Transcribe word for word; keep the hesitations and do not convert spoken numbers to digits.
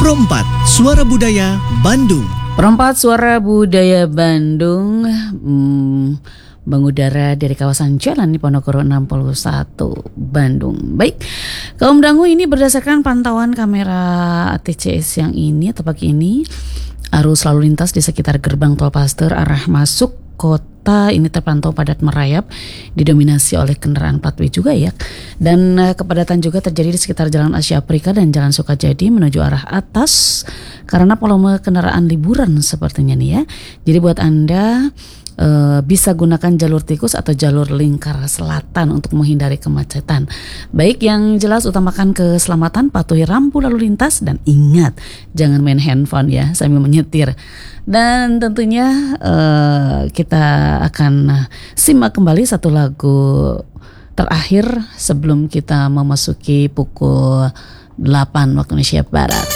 Pro empat, Suara Budaya Bandung. Pro empat, Suara Budaya Bandung hmm, mengudara dari kawasan Jalan Diponegoro enam puluh satu Bandung. Baik, kaum dangu, ini berdasarkan pantauan kamera A T C S yang ini atau pagi ini, arus lalu lintas di sekitar gerbang tol Paster arah masuk kota ini terpantau padat merayap, didominasi oleh kendaraan plat W juga ya. Dan uh, kepadatan juga terjadi di sekitar Jalan Asia Afrika dan Jalan Sukajadi menuju arah atas karena volume kendaraan liburan sepertinya nih ya. Jadi buat Anda Uh, bisa gunakan jalur tikus atau jalur lingkar selatan untuk menghindari kemacetan. Baik, yang jelas utamakan keselamatan, patuhi rambu lalu lintas, dan ingat jangan main handphone ya sambil menyetir. Dan tentunya uh, kita akan simak kembali satu lagu terakhir sebelum kita memasuki pukul delapan waktu Indonesia Barat.